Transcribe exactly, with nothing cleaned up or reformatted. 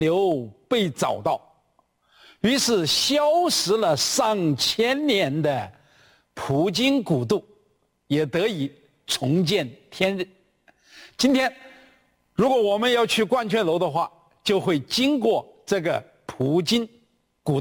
流被找到，于是消失了上千年的普京古渡也得以重见天日。今天，如果我们要去鹳雀楼的话，就会经过这个普京